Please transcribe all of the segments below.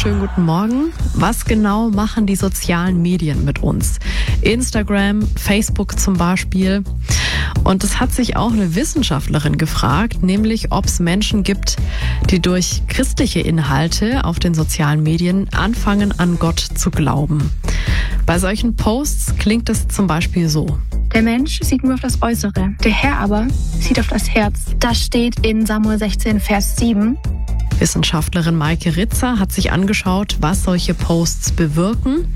schönen guten Morgen. Was genau machen die sozialen Medien mit uns? Instagram, Facebook zum Beispiel. Und es hat sich auch eine Wissenschaftlerin gefragt, nämlich ob es Menschen gibt, die durch christliche Inhalte auf den sozialen Medien anfangen, an Gott zu glauben. Bei solchen Posts klingt es zum Beispiel so. Der Mensch sieht nur auf das Äußere, der Herr aber sieht auf das Herz. Das steht in Samuel 16, Vers 7. Wissenschaftlerin Maike Ritzer hat sich angeschaut, was solche Posts bewirken.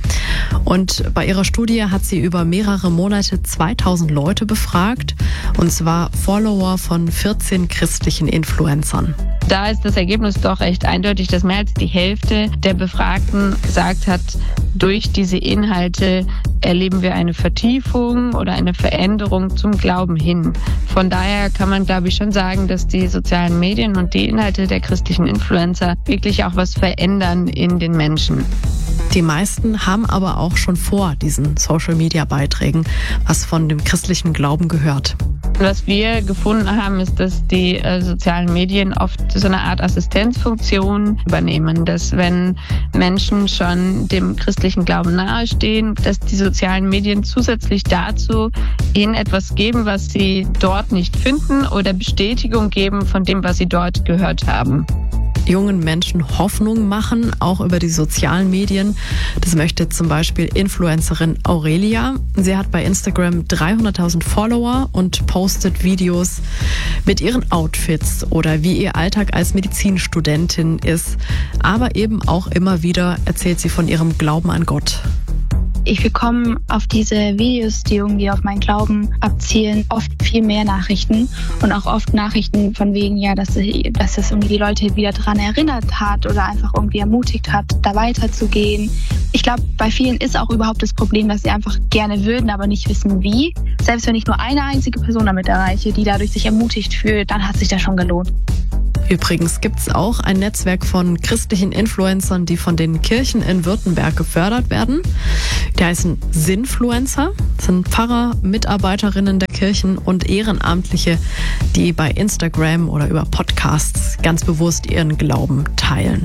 Und bei ihrer Studie hat sie über mehrere Monate 2000 Leute befragt, und zwar Follower von 14 christlichen Influencern. Da ist das Ergebnis doch recht eindeutig, dass mehr als die Hälfte der Befragten gesagt hat, durch diese Inhalte erleben wir eine Vertiefung oder eine Veränderung zum Glauben hin. Von daher kann man, glaube ich, schon sagen, dass die sozialen Medien und die Inhalte der christlichen Influencer wirklich auch was verändern in den Menschen. Die meisten haben aber auch schon vor diesen Social-Media-Beiträgen was von dem christlichen Glauben gehört. Was wir gefunden haben, ist, dass die sozialen Medien oft so eine Art Assistenzfunktion übernehmen, dass wenn Menschen schon dem christlichen Glauben nahestehen, dass die sozialen Medien zusätzlich dazu ihnen etwas geben, was sie dort nicht finden, oder Bestätigung geben von dem, was sie dort gehört haben. Jungen Menschen Hoffnung machen, auch über die sozialen Medien. Das möchte zum Beispiel Influencerin Aurelia. Sie hat bei Instagram 300.000 Follower und postet Videos mit ihren Outfits oder wie ihr Alltag als Medizinstudentin ist. Aber eben auch immer wieder erzählt sie von ihrem Glauben an Gott. Ich bekomme auf diese Videos, die irgendwie auf meinen Glauben abzielen, oft viel mehr Nachrichten und auch oft Nachrichten von wegen, ja, dass es irgendwie die Leute wieder daran erinnert hat oder einfach irgendwie ermutigt hat, da weiterzugehen. Ich glaube, bei vielen ist auch überhaupt das Problem, dass sie einfach gerne würden, aber nicht wissen wie. Selbst wenn ich nur eine einzige Person damit erreiche, die dadurch sich ermutigt fühlt, dann hat sich das schon gelohnt. Übrigens gibt es auch ein Netzwerk von christlichen Influencern, die von den Kirchen in Württemberg gefördert werden. Die heißen Sinfluencer. Das sind Pfarrer, Mitarbeiterinnen der Kirchen und Ehrenamtliche, die bei Instagram oder über Podcasts ganz bewusst ihren Glauben teilen.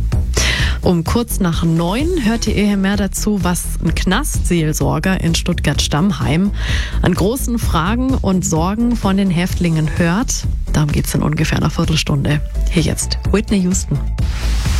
Um kurz nach 9 hört ihr hier mehr dazu, was ein Knastseelsorger in Stuttgart-Stammheim an großen Fragen und Sorgen von den Häftlingen hört. Darum geht's in ungefähr einer Viertelstunde. Hier jetzt Whitney Houston.